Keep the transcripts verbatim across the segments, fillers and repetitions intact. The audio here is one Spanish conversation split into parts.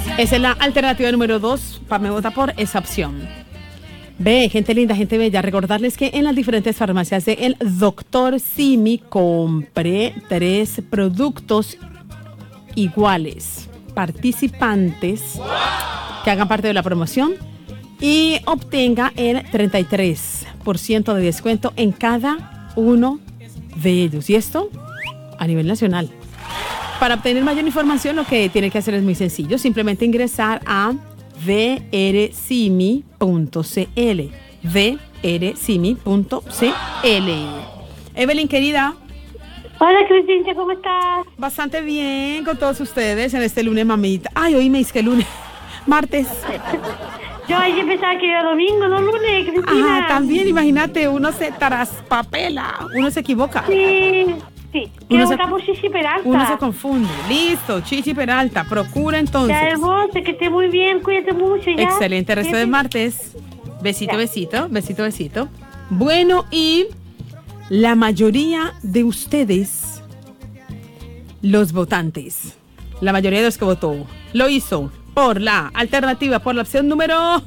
Esa es la alternativa número dos. Para me vota por esa opción. Ve, gente linda, gente bella, recordarles que en las diferentes farmacias de el doctor Simi compre tres productos iguales, participantes que hagan parte de la promoción y obtenga el treinta y tres por ciento de descuento en cada uno de ellos. Y esto a nivel nacional. Para obtener mayor información, lo que tiene que hacer es muy sencillo. Simplemente ingresar a v r simi punto c l. v r simi punto c l. Evelyn, querida. Hola, Cristina, ¿cómo estás? Bastante bien con todos ustedes en este lunes, mamita. Ay, hoy me dice que lunes. Martes. Yo ayer pensaba que era domingo, no lunes, Cristina. Ah, también, imagínate, uno se traspapela, uno se equivoca. Sí, sí. Quiero votar por Chichi Peralta. Uno se confunde. Listo, Chichi Peralta. Procura entonces. Ya, hermosa, que esté muy bien, cuídate mucho ya. Excelente resto de martes. Besito, ya. besito, besito, besito. Bueno, y la mayoría de ustedes, los votantes, la mayoría de los que votó, lo hizo por la alternativa, por la opción número...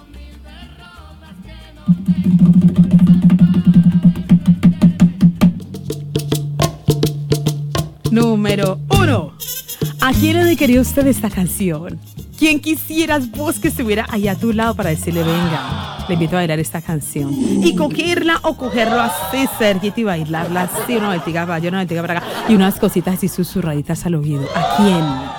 Número uno. ¿A quién le dedicaría usted esta canción? ¿Quién quisieras vos que estuviera ahí a tu lado para decirle, venga, le invito a bailar esta canción? Y cogerla o cogerlo así, cerquita y bailarla así, una voltiga para allá, una voltiga para acá, y unas cositas así susurraditas al oído. ¿A quién?